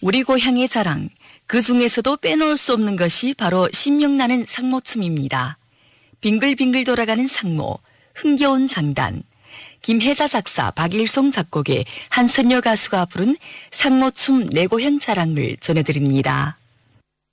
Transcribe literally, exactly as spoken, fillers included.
우리 고향의 자랑, 그 중에서도 빼놓을 수 없는 것이 바로 신명나는 상모춤입니다. 빙글빙글 돌아가는 상모, 흥겨운 장단, 김혜자 작사, 박일송 작곡의 한선녀 가수가 부른 상모춤 내 고향 자랑을 전해드립니다.